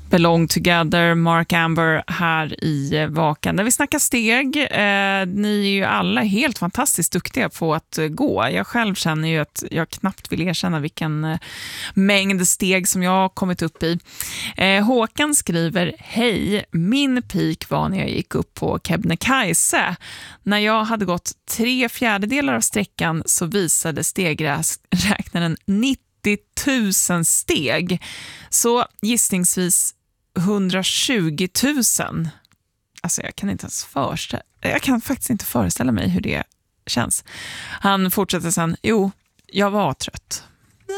Belong Together, Mark Amber här i Vakan. När vi snackar steg, ni är ju alla helt fantastiskt duktiga på att gå. Jag själv känner ju att jag knappt vill erkänna vilken mängd steg som jag har kommit upp i. Håkan skriver, hej, min peak var när jag gick upp på Kebnekaise. När jag hade gått 3/4 av sträckan så visade stegräknaren 90 000 steg. Så gissningsvis 120 000. Alltså jag kan faktiskt inte föreställa mig hur det känns. Han fortsätter sen, jag var trött.